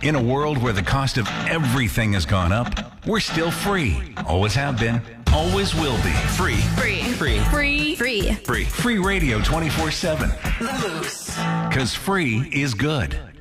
In a world where the cost of everything has gone up, we're still free. Always have been. Always will be. Free. Free. Free. Free. Free. Free. Free radio 24/7. The Moose. Because free is good.